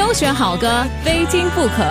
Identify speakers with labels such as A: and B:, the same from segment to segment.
A: 挑选好歌，非听不可。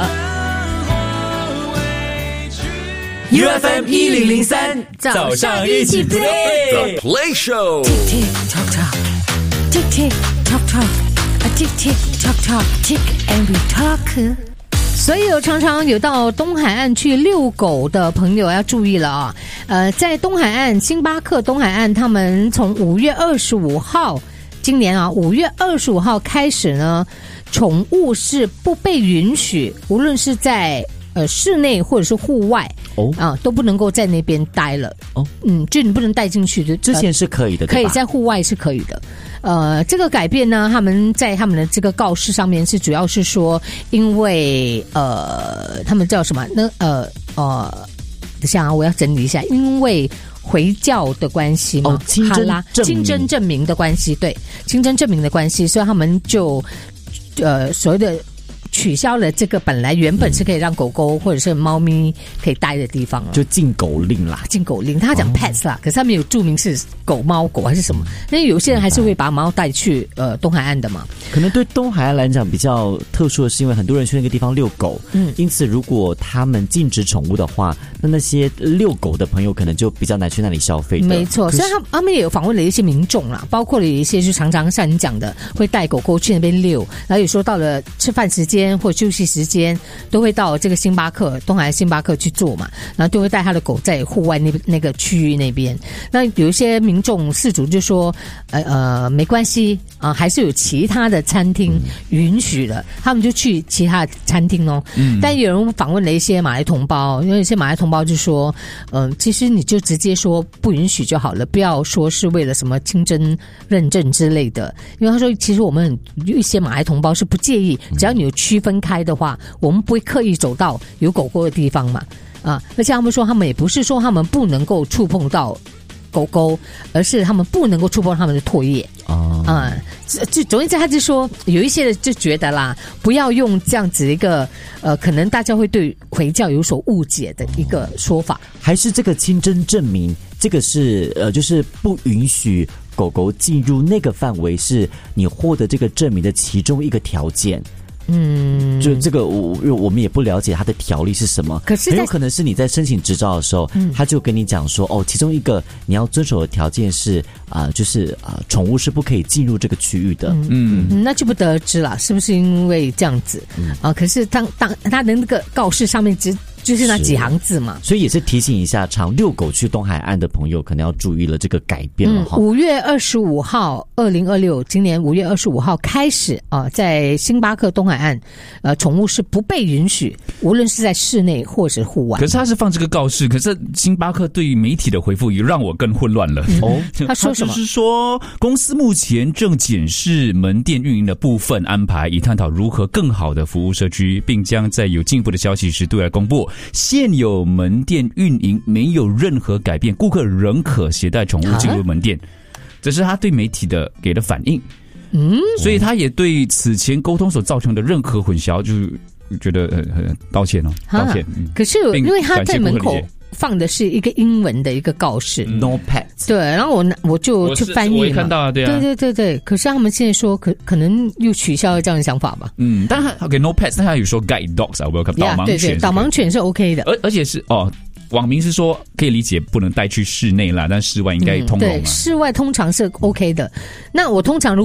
B: UFM 1003早上一起 play
C: The Play Show
D: Tick tock tock Tick tick tock tock Tick tick tock tock Tick and we talk。
E: 所以常常有到东海岸去遛狗的朋友要注意了啊！在东海岸星巴克东海岸，他们从5月25号，今年啊5月25号开始呢，宠物是不被允许，无论是在室内或者是户外都不能够在那边待了就你不能带进去的。
B: 之前是可以的，
E: 可以在户外是可以的。这个改变呢，他们在他们的这个告示上面是主要是说，因为他们叫什么？等一下啊，我要整理一下，因为回教的关系嘛，
B: 清真
E: 证明的关系，对，清真证明的关系，所以他们就所谓的取消了这个本来原本是可以让狗狗或者是猫咪可以待的地方了，
B: 就禁狗令啦，
E: 禁狗令。他讲 pets 啦，可是他没有注明是狗猫狗还是什么。因为有些人还是会把猫带去东海岸的嘛。
B: 可能对东海岸来讲比较特殊的是，因为很多人去那个地方遛狗，因此如果他们禁止宠物的话，那些遛狗的朋友可能就比较难去那里消费的。
E: 没错，所以他们也有访问了一些民众啦，包括了一些就常常像你讲的，会带狗狗去那边遛，然后有时候到了吃饭时间或休息时间，都会到这个星巴克东海岸星巴克去做嘛，然后就会带他的狗在户外那个区域那边。那有一些民众事主就说，没关系啊，还是有其他的餐厅允许了，他们就去其他的餐厅哦。但有人访问了一些马来同胞，因为有些马来同胞就说，其实你就直接说不允许就好了，不要说是为了什么清真认证之类的。因为他说，其实我们有一些马来同胞是不介意，只要你有区分开的话，我们不会刻意走到有狗狗的地方嘛。而且他们说，他们也不是说他们不能够触碰到狗狗，而是他们不能够触碰他们的唾液。就总之他就说，有一些人就觉得啦，不要用这样子一个可能大家会对回教有所误解的一个说法。
B: 还是这个清真证明，这个是就是不允许狗狗进入那个范围，是你获得这个证明的其中一个条件。就这个我们也不了解它的条例是什么，可是很有可能是你在申请执照的时候，他就跟你讲说，其中一个你要遵守的条件是就是宠物是不可以进入这个区域的。
E: 那就不得而知了，是不是因为这样子可是当他的那个告示上面就是那几行字嘛，
B: 所以也是提醒一下常遛狗去东海岸的朋友，可能要注意了这个改变了哈。
E: 5月25号，2026今年5月25号开始在星巴克东海岸，宠物是不被允许，无论是在室内或是户外。
F: 可是他是放这个告示，可是星巴克对于媒体的回复也让我更混乱了。
E: 他说什么？
F: 就是说公司目前正检视门店运营的部分安排，以探讨如何更好的服务社区，并将在有进一步的消息时对外公布。现有门店运营没有任何改变，顾客仍可携带宠物进入门店，这是他对媒体的给的反应。所以他也对此前沟通所造成的任何混淆，就觉得道歉哦，道歉。
E: 可是因为他在门口放的是一个英文的一个告示
B: ，No pets。对，
E: 然后我就去翻译嘛，
F: 我也看到啊，对啊，
E: 对。可是他们现在说可能又取消了这样的想法吧。
F: 但他 OK No pets， 但他有说 guide dogs 啊，我有看导盲犬，
E: 对，导盲犬是 OK 的，
F: 而且是网民是说可以理解不能带去室内啦，但室外应该通融啦。
E: 对，室外通常是 OK 的。那我通常